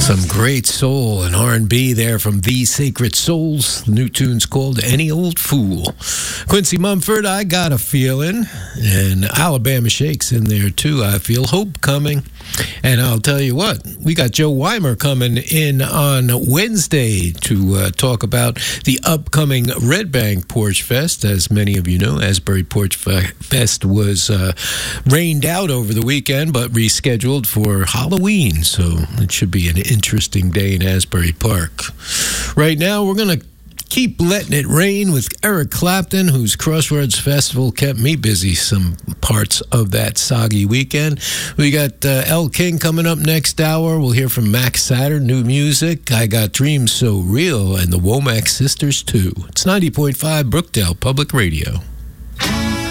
Some great soul and R&B there from The Sacred Souls. The new tune's called Any Old Fool. Quincy Mumford, I Got a Feeling. And Alabama Shakes in there too. I Feel Hope Coming. And I'll tell you what, we got Joe Weimer coming in on Wednesday to talk about the upcoming Red Bank Porch Fest. As many of you know, Asbury Porch Fest was rained out over the weekend, but rescheduled for Halloween. So it should be an interesting day in Asbury Park. Right now, we're going to keep letting it rain with Eric Clapton, whose Crossroads Festival kept me busy some parts of that soggy weekend. We got El King coming up next hour. We'll hear from Max Saturn, new music. I got Dreams So Real and the Womack Sisters too. It's 90.5 Brookdale Public Radio.